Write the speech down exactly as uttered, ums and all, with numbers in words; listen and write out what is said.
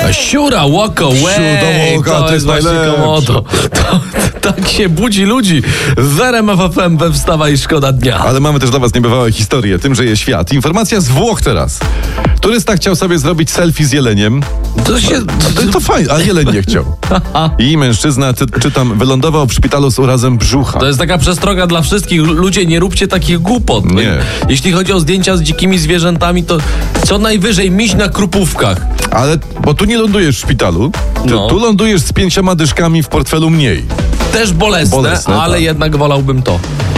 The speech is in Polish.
Siura, walk away. Siura, walk, to to jest jest właśnie najlepsze. komodo. To, tak się budzi ludzi. W R M F F M we Wstawa i Szkoda Dnia. Ale mamy też dla was niebywałe historie. Tym żyje świat. Informacja z Włoch teraz. Turysta chciał sobie zrobić selfie z jeleniem. To się... To, to fajnie, ale jeleń nie chciał. I mężczyzna, ty, czytam, wylądował w szpitalu z urazem brzucha. To jest taka przestroga dla wszystkich. Ludzie, nie róbcie takich głupot. Nie. Jeśli chodzi o zdjęcia z dzikimi zwierzętami, to co najwyżej miś na krupówkach. Ale, bo tu nie lądujesz w szpitalu, ty, No. tu lądujesz z pięcioma dyszkami w portfelu mniej. Też bolesne, Bolesne, ale tak. jednak wolałbym to.